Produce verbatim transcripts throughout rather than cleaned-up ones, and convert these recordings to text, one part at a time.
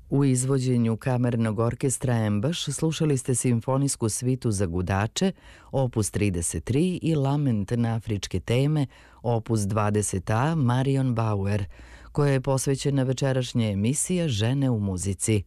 U izvođenju kamernog orkestra Embaš slušali ste simfonijsku svitu za gudače, opus trideset tri i lament na afričke teme, opus dvadeset a Marion Bauer, koja je posvećena večerašnje emisija Žene u muzici.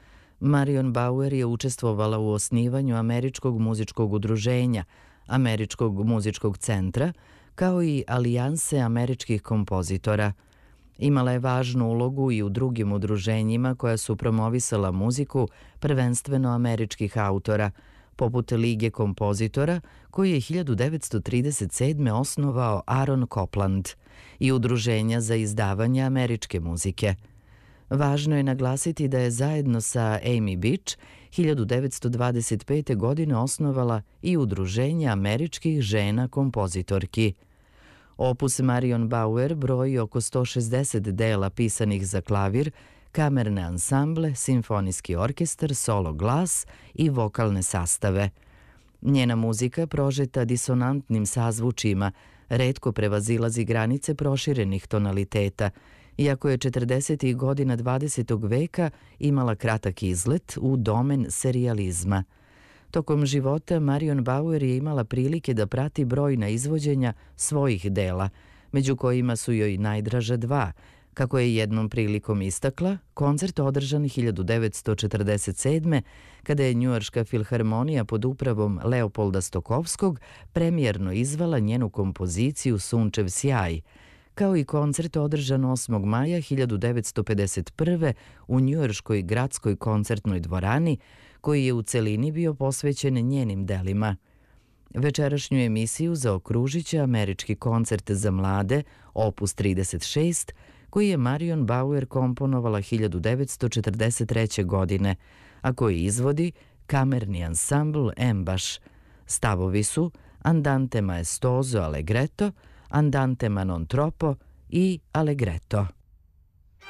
Marion Bauer je učestvovala u osnivanju Američkog muzičkog udruženja, Američkog muzičkog centra, kao i Alijanse američkih kompozitora. Imala je važnu ulogu i u drugim udruženjima koja su promovisala muziku, prvenstveno američkih autora, poput Lige kompozitora, koji je hiljadu devetsto trideset sedme. osnovao Aaron Copland, i udruženja za izdavanje američke muzike. Važno je naglasiti da je zajedno sa Amy Beach hiljadu devetsto dvadeset pete. godine osnovala i udruženje američkih žena kompozitorki. Opus Marion Bauer broji oko sto šezdeset dela pisanih za klavir, kamerne ansamble, simfonijski orkestar, solo glas i vokalne sastave. Njena muzika, prožeta disonantnim sazvučima, retko prevazilazi granice proširenih tonaliteta, iako je četrdesetih godina dvadesetog veka imala kratak izlet u domen serijalizma. Tokom života Marion Bauer je imala prilike da prati brojna izvođenja svojih dela, među kojima su joj najdraža dva, kako je jednom prilikom istakla, koncert održan hiljadu devetsto četrdeset sedme. kada je Njujorška filharmonija pod upravom Leopolda Stokovskog premijerno izvala njenu kompoziciju Sunčev sjaj, kao i koncert održan osmog maja hiljadu devetsto pedeset prve. u Njujorškoj gradskoj koncertnoj dvorani, koji je u celini bio posvećen njenim delima. Večerašnju emisiju zaokružit će Američki koncert za mlade, opus trideset šest, koji je Marion Bauer komponovala hiljadu devetsto četrdeset treće. godine, a koji izvodi kamerni ansambl Embaš. Stavovi su Andante maestoso allegretto, Andante ma non troppo i allegretto.